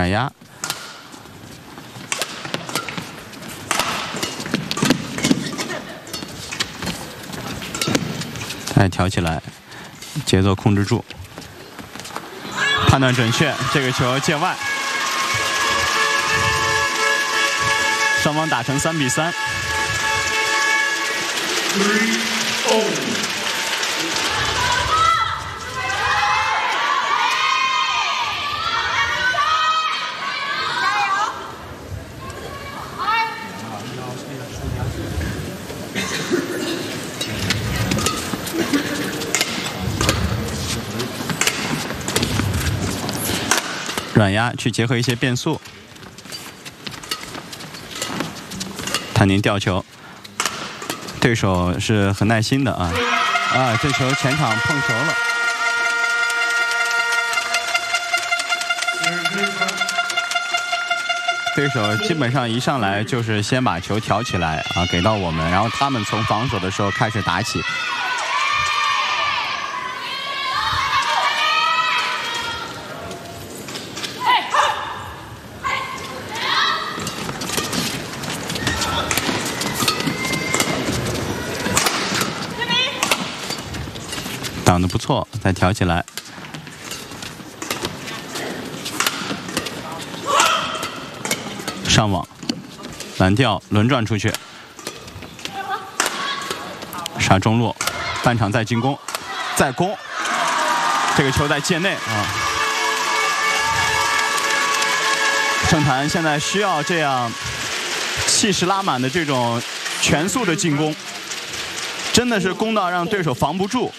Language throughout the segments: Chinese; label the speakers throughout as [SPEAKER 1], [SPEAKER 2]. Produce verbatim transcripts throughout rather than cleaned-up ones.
[SPEAKER 1] 软压。 再挑起来，节奏控制住，判断准确，这个球界外，双方打成三比三。软压去结合一些变速，谭宁吊球，对手是很耐心的啊啊！这球前场碰球了，对手基本上一上来就是先把球挑起来啊，给到我们，然后他们从防守的时候开始打起。 挡得不错，再挑起来，上网，蓝吊轮转出去，杀中路，半场再进攻，再攻，这个球在界内啊。盛坛现在需要这样气势拉满的这种全速的进攻，真的是攻到让对手防不住。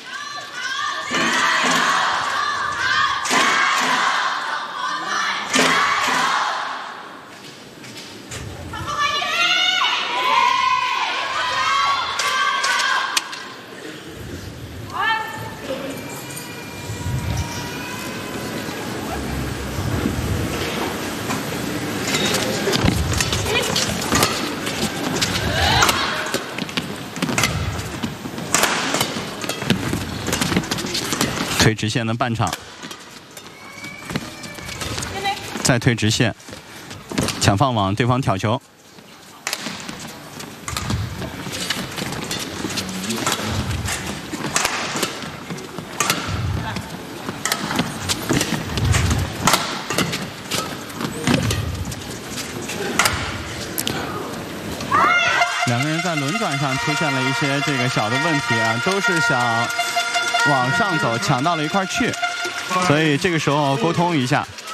[SPEAKER 1] 推直线的半场，再推直线，抢放网，对方挑球，两个人在轮转上出现了一些这个小的问题啊，都是想 往上走，抢到了一块去，所以这个时候沟通一下，